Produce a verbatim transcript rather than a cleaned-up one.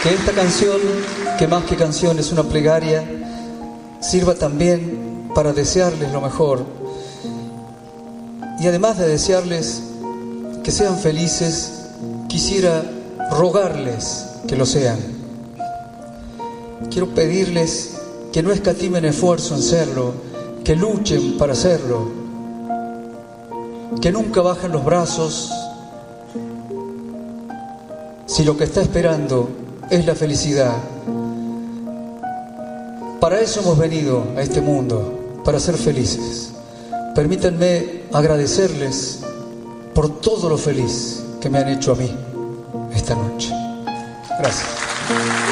que esta canción, que más que canción es una plegaria, sirva también para desearles lo mejor. Y además de desearles que sean felices, quisiera rogarles que lo sean. Quiero pedirles que no escatimen esfuerzo en serlo, que luchen para serlo, que nunca bajen los brazos si lo que está esperando es la felicidad. Para eso hemos venido a este mundo, para ser felices. Permítanme agradecerles por todo lo feliz que me han hecho a mí esta noche. Gracias.